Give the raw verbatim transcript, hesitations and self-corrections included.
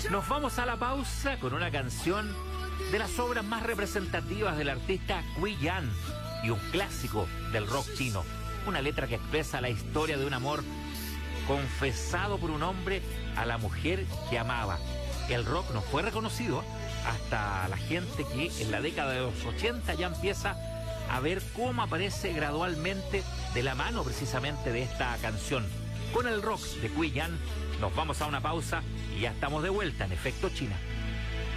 Nos vamos a la pausa con una canción de las obras más representativas del artista Cui Yan y un clásico del rock chino. Una letra que expresa la historia de un amor confesado por un hombre a la mujer que amaba. El rock no fue reconocido hasta la gente que en la década de los ochenta ya empieza a ver cómo aparece gradualmente de la mano precisamente de esta canción. Con el rock de Cui Yan nos vamos a una pausa y ya estamos de vuelta en Efecto China.